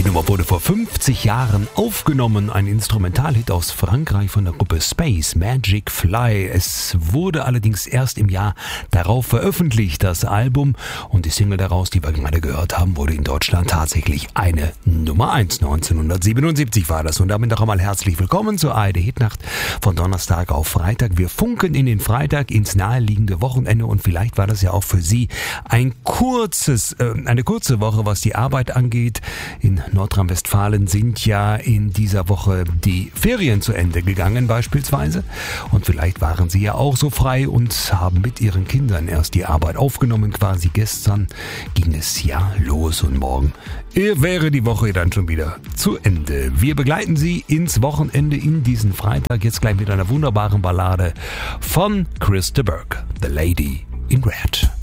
Nummer wurde vor 50 Jahren aufgenommen, ein Instrumentalhit aus Frankreich von der Gruppe Space Magic Fly. Es wurde allerdings erst im Jahr darauf veröffentlicht, das Album, und die Single daraus, die wir gerade gehört haben, wurde in Deutschland tatsächlich eine Nummer 1. 1977 war das. Und damit noch einmal herzlich willkommen zur ARD Hitnacht von Donnerstag auf Freitag. Wir funken in den Freitag ins naheliegende Wochenende, und vielleicht war das ja auch für Sie eine kurze Woche, was die Arbeit angeht. In Nordrhein-Westfalen sind ja in dieser Woche die Ferien zu Ende gegangen beispielsweise, und vielleicht waren Sie ja auch so frei und haben mit Ihren Kindern erst die Arbeit aufgenommen. Quasi gestern ging es ja los und morgen wäre die Woche dann schon wieder zu Ende. Wir begleiten Sie ins Wochenende, in diesen Freitag, jetzt gleich mit einer wunderbaren Ballade von Chris de Burgh, The Lady in Red.